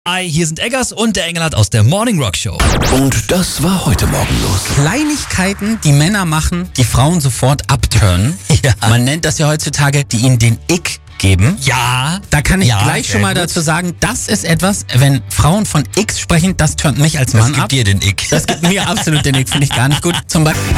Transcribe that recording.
Hi, hier sind Eggers und der Engelhardt aus der Morning Rock Show. Und das war heute Morgen los. Kleinigkeiten, die Männer machen, die Frauen sofort abturnen. Ja. Man nennt das ja heutzutage, die ihnen den Ick geben. Ja. Da kann ich Ja, gleich schon mal sehr gut. dazu sagen, das ist etwas, wenn Frauen von X sprechen, das turnt mich als Mann ab. Das gibt dir den Ick. Das gibt mir absolut den Ick, finde ich gar nicht gut. Zum Beispiel